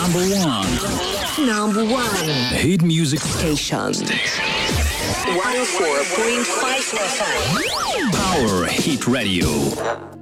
Number one. Number one. Hit music Station. 104.5 FM. Power Hit Radio.